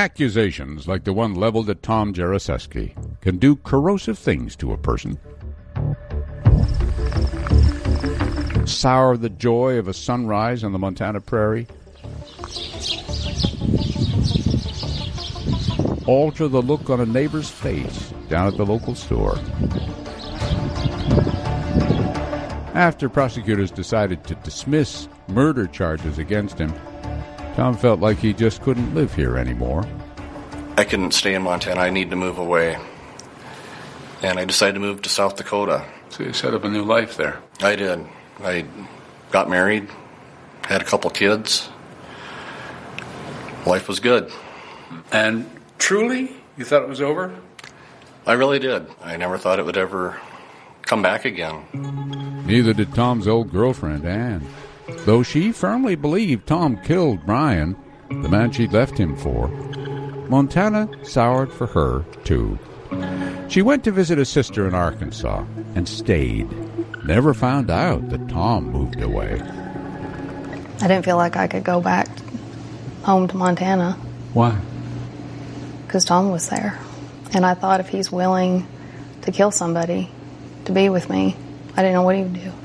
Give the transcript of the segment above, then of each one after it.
Accusations like the one leveled at Tom Jaroszewski can do corrosive things to a person. Sour the joy of a sunrise on the Montana prairie. Alter the look on a neighbor's face down at the local store. After prosecutors decided to dismiss murder charges against him, Tom felt like he just couldn't live here anymore. I couldn't stay in Montana. I needed to move away. And I decided to move to South Dakota. So you set up a new life there? I did. I got married, had a couple kids. Life was good. And truly, you thought it was over? I really did. I never thought it would ever come back again. Neither did Tom's old girlfriend, Ann. Though she firmly believed Tom killed Brian, the man she'd left him for, Montana soured for her, too. She went to visit a sister in Arkansas and stayed. Never found out that Tom moved away. I didn't feel like I could go back home to Montana. Why? Because Tom was there. And I thought if he's willing to kill somebody to be with me, I didn't know what he would do.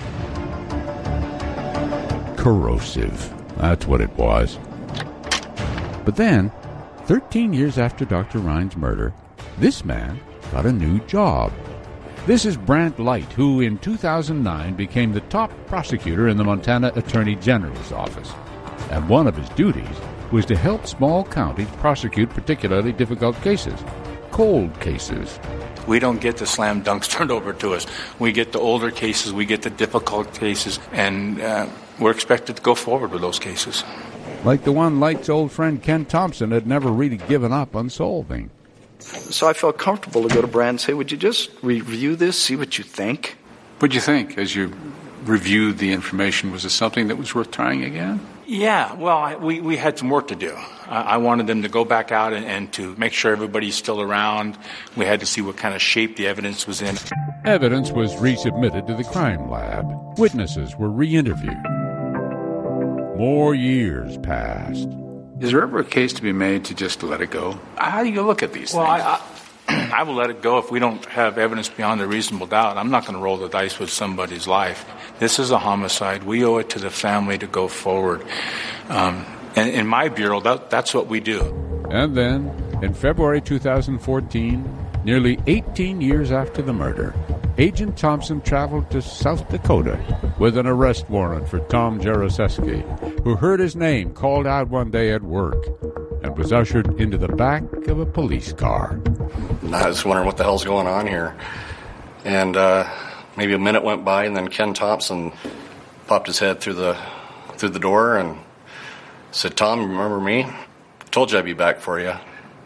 Corrosive. That's what it was. But then, 13 years after Dr. Ryan's murder, this man got a new job. This is Brant Light, who in 2009 became the top prosecutor in the Montana Attorney General's office. And one of his duties was to help small counties prosecute particularly difficult cases, cold cases. We don't get the slam dunks turned over to us. We get the older cases, we get the difficult cases, and we're expected to go forward with those cases. Like the one Light's old friend Ken Thompson had never really given up on solving. So I felt comfortable to go to Brad and say, would you just review this, see what you think? What'd you think as you reviewed the information? Was it something that was worth trying again? Yeah, well, we had some work to do. I wanted them to go back out and to make sure everybody's still around. We had to see what kind of shape the evidence was in. Evidence was resubmitted to the crime lab. Witnesses were re-interviewed. More years passed. Is there ever a case to be made to just let it go? How do you look at these things? Well, I will let it go if we don't have evidence beyond a reasonable doubt. I'm not going to roll the dice with somebody's life. This is a homicide. We owe it to the family to go forward. And in my bureau, that's what we do. And then, in February 2014, nearly 18 years after the murder, Agent Thompson traveled to South Dakota with an arrest warrant for Tom Jaroszewski, who heard his name called out one day at work and was ushered into the back of a police car. I was wondering what the hell's going on here. And maybe a minute went by, and then Ken Thompson popped his head through the door and said, "Tom, remember me? Told you I'd be back for you."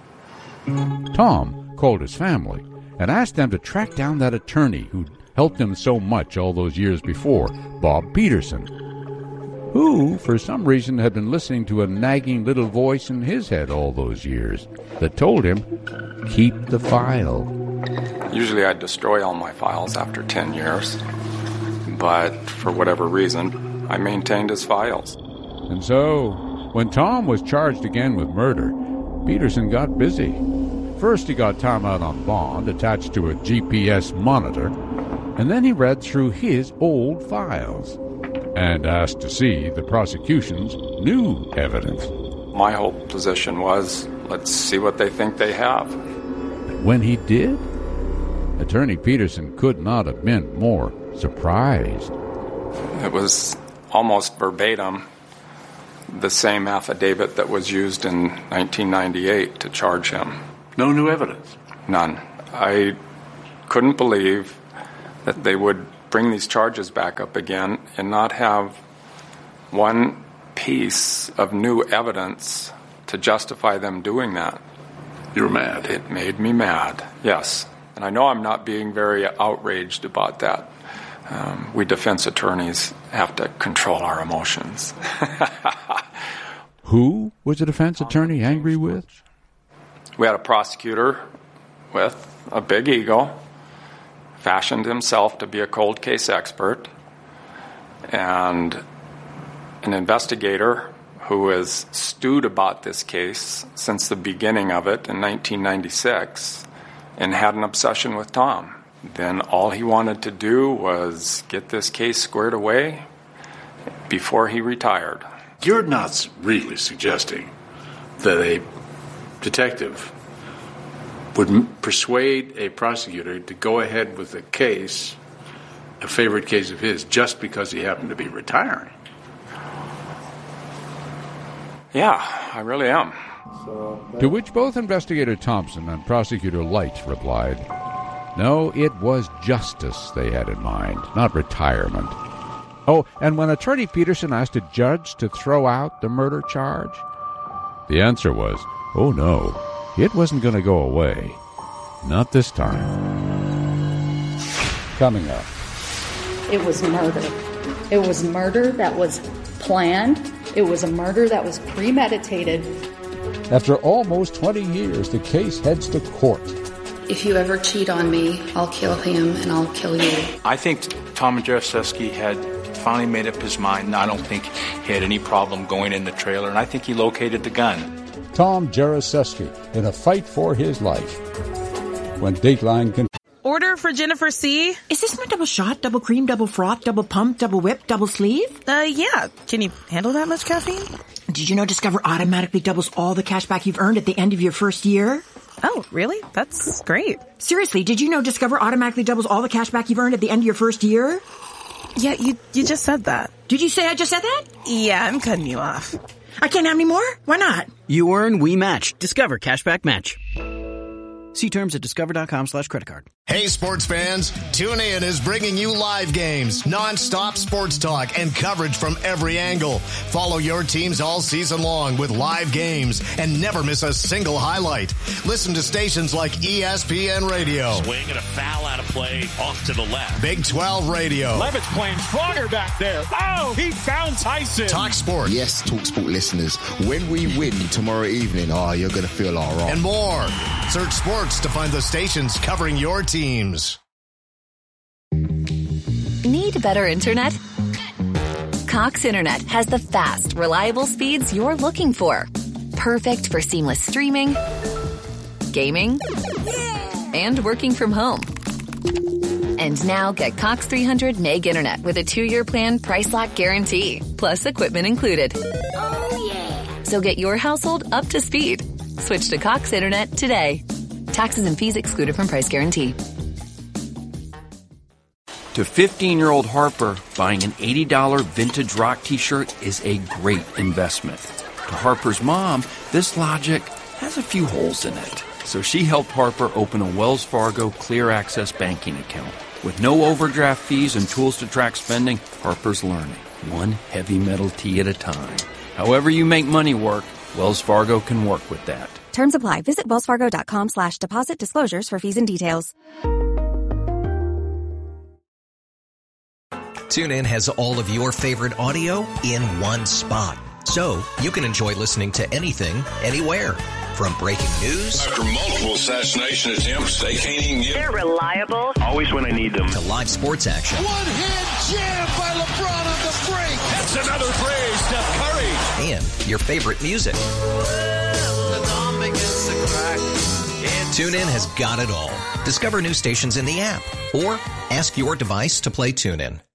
Tom called his family and asked them to track down that attorney who'd helped him so much all those years before, Bob Peterson, who, for some reason, had been listening to a nagging little voice in his head all those years that told him, keep the file. Usually I'd destroy all my files after 10 years, but for whatever reason, I maintained his files. And so, when Tom was charged again with murder, Peterson got busy. First, he got Tom out on bond, attached to a GPS monitor, and then he read through his old files and asked to see the prosecution's new evidence. My whole position was, let's see what they think they have. When he did, Attorney Peterson could not have been more surprised. It was almost verbatim the same affidavit that was used in 1998 to charge him. No new evidence? None. I couldn't believe that they would bring these charges back up again and not have one piece of new evidence to justify them doing that. You were mad. It made me mad, yes. And I know I'm not being very outraged about that. We defense attorneys have to control our emotions. Who was the defense attorney angry with? We had a prosecutor with a big ego, fashioned himself to be a cold case expert, and an investigator who has stewed about this case since the beginning of it in 1996 and had an obsession with Tom. Then all he wanted to do was get this case squared away before he retired. You're not really suggesting that a detective would persuade a prosecutor to go ahead with a case, a favorite case of his, just because he happened to be retiring? Yeah, I really am. To which both Investigator Thompson and Prosecutor Light replied, no, it was justice they had in mind, not retirement. Oh, and when Attorney Peterson asked a judge to throw out the murder charge, the answer was, oh no, it wasn't going to go away. Not this time. Coming up. It was murder. It was murder that was planned. It was a murder that was premeditated. After almost 20 years, the case heads to court. If you ever cheat on me, I'll kill him and I'll kill you. I think Tom Jaroszewski had finally made up his mind, and I don't think he had any problem going in the trailer, and I think he located the gun. Tom Jaroszewski in a fight for his life. When Dateline can... Order for Jennifer C. Is this my double shot, double cream, double froth, double pump, double whip, double sleeve? Yeah. Can you handle that much caffeine? Did you know Discover automatically doubles all the cash back you've earned at the end of your first year? Oh, really? That's great. Seriously, did you know Discover automatically doubles all the cash back you've earned at the end of your first year? Yeah, you just said that. Did you say I just said that? Yeah, I'm cutting you off. I can't have any more? Why not? You earn, we match. Discover Cashback Match. See terms at discover.com/creditcard. Hey, sports fans. TuneIn is bringing you live games, non-stop sports talk, and coverage from every angle. Follow your teams all season long with live games and never miss a single highlight. Listen to stations like ESPN Radio. Swing and a foul out of play off to the left. Big 12 Radio. Levitt's playing stronger back there. Oh, he found Tyson. Talk Sport. Yes, Talk Sport listeners. When we win tomorrow evening, you're going to feel all right. And more. Search sports to find the stations covering your teams. Need better internet? Cox Internet has the fast, reliable speeds you're looking for. Perfect for seamless streaming, gaming, and working from home. And now get Cox 300 meg internet with a 2-year plan price lock guarantee, plus equipment included. Oh, yeah. So get your household up to speed. Switch to Cox Internet today. Taxes and fees excluded from price guarantee. To 15-year-old Harper, buying an $80 vintage rock t-shirt is a great investment. To Harper's mom, this logic has a few holes in it. So she helped Harper open a Wells Fargo Clear Access banking account. With no overdraft fees and tools to track spending, Harper's learning, one heavy metal tee at a time. However you make money work, Wells Fargo can work with that. Terms apply. Visit wellsfargo.com/deposit disclosures for fees and details. TuneIn has all of your favorite audio in one spot. So you can enjoy listening to anything, anywhere. From breaking news. After multiple assassination attempts, they can't even get... They're reliable. Always when I need them. To live sports action. One-hand jam by LeBron on the break. That's another play, Steph Curry. And your favorite music. TuneIn has got it all. Discover new stations in the app or ask your device to play TuneIn.